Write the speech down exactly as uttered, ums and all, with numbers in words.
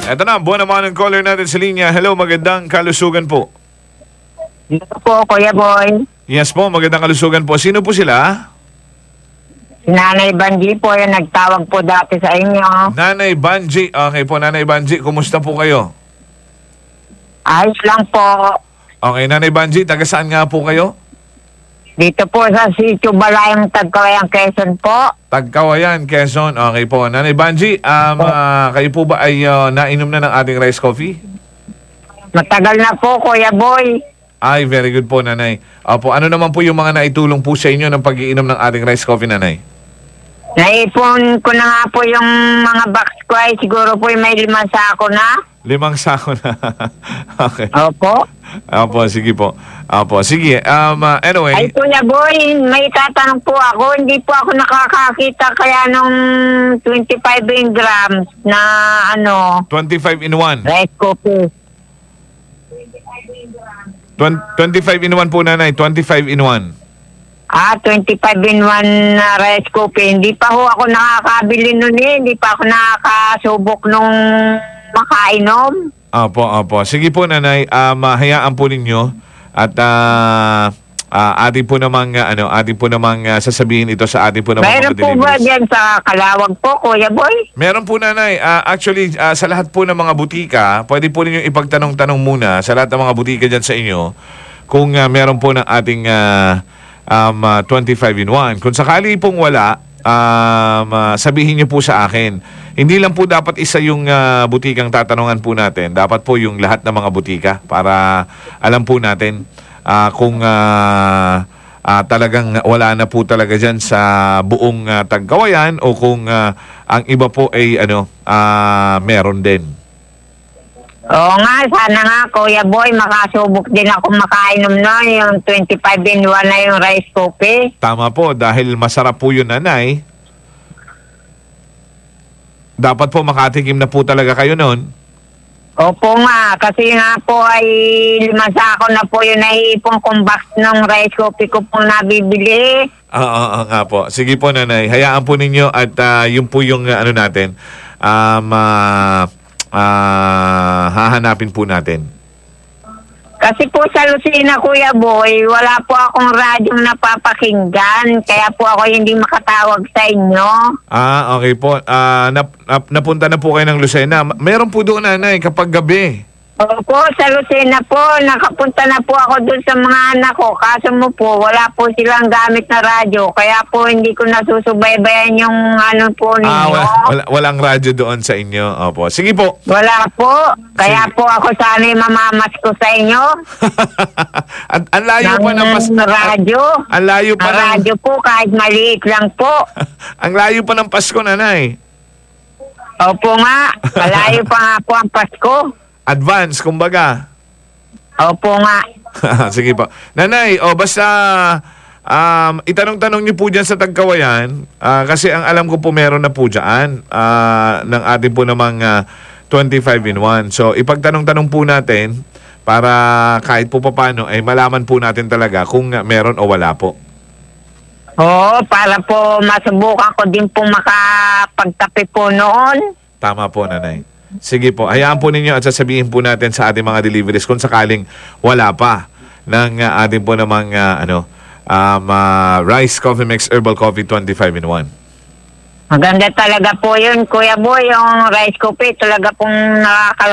Eto na, buwan naman ang caller natin sa linya. Hello, magandang kalusugan po. Dito po, Kuya Boy. Yes po, magandang kalusugan po. Sino po sila? Si Nanay Banji po yung nagtawag po dati sa inyo. Nanay Banji. Okay po, Nanay Banji, kumusta po kayo? Ayos lang po. Okay, Nanay Banji, taga saan nga po kayo? Dito po sa Sitio Balayang Tagkawayang, Quezon po. Tagkawayan, Quezon. Okay po. Nanay Banji, um, uh, kayo po ba ay uh, nainom na ng ating rice coffee? Matagal na po, Kuya Boy. Ay, very good po, Nanay. Opo, ano naman po yung mga naitulong po sa inyo ng pag-iinom ng ating rice coffee, Nanay? Naipon ko na nga po yung mga box ko ay siguro po yung may limang sako na. Limang sako na. Okay. Opo. Opo, sige po. Opo, sige. Um, uh, anyway. Ay, Kuya Boy, may tatanong po ako. Hindi po ako nakakakita kaya nung twenty-five grams na ano, twenty-five in one. rice coffee. twenty-five in one po, Nanay. twenty-five in one. Ah, twenty-five in one na rice coffee. Hindi pa ho ako nakakabili nun eh. Hindi pa ako nakakasubok nung makainom. Opo, opo. Sige po, Nanay. Um, uh, hayaan po ninyo. At uh, uh, atin po namang, uh, ano, atin po namang uh, sasabihin ito sa atin po namang Mayroon mga po ba deliveries. dyan sa Kalawag po, Kuya Boy? Meron po, Nanay. Uh, actually, uh, sa lahat po ng mga butika, pwede po ninyo ipagtanong-tanong muna sa lahat ng mga butika dyan sa inyo kung uh, meron po ng ating uh, um, uh, twenty-five in one. Kung sakali pong wala, um, uh, sabihin niyo po sa akin. Hindi lang po dapat isa yung uh, butikang tatanungan po natin. Dapat po yung lahat ng mga butika para alam po natin uh, kung uh, uh, talagang wala na po talaga dyan sa buong uh, Tagkawayan o kung uh, ang iba po ay ano, uh, meron din. Oo nga, sana nga, Kuya Boy, makasubok din ako makainom na yung twenty-five in one na yung rice coffee. Tama po, dahil masarap po yun, Nanay. Dapat po makatikim na po talaga kayo noon. Opo nga, kasi nga po ay lima sako na po yung naiipong kong box ng rice coffee ko pong nabibili. Oo, oo nga po. Sige po, Nanay. Hayaan po ninyo at uh, yun po yung uh, ano natin. Um, uh, uh, hahanapin po natin. Kasi po sa Lucena, Kuya Boy, wala po akong radyong napapakinggan. Kaya po ako hindi makatawag sa inyo. Ah, okay po. Ah, nap, nap, napunta na po kayo ng Lucena. Ma- Meron po doon, Nanay, kapag gabi. Opo, sa Lucena po, nakapunta na po ako dun sa mga anak ko. Kaso mo po, wala po silang gamit na radyo. Kaya po hindi ko nasusubaybayan yung ano po ninyo. Ah, wala, wala, walang radyo doon sa inyo. Opo. Sige po. Wala po. Kaya Sige. po ako sana'y mamamas ko sa inyo. ang, ang layo pa ng pas... Ng radyo. Ang layo pa Ang ng... radyo po, kahit maliit lang po. ang layo pa ng Pasko, Nanay. Opo nga, malayo pa nga po ang Pasko. Advance, kumbaga. Opo nga. Sige po. Nanay, o basta um, itanong-tanong niyo po dyan sa Tagkawayan uh, kasi ang alam ko po meron na po dyan uh, ng ating po namang uh, twenty-five in one. So ipagtanong-tanong po natin para kahit po paano ay malaman po natin talaga kung uh, meron o wala po. Oo, para po masubukan ko din po makapagtapi po noon. Tama po, Nanay. Sige po, hayaan po ninyo at sasabihin po natin sa ating mga deliveries kung sakaling wala pa ng uh, ating po namang uh, ano, um, uh, Rice Coffee Mix Herbal Coffee twenty-five in one. Maganda talaga po yun, Kuya Boy, yung rice coffee. Talaga pong nakaka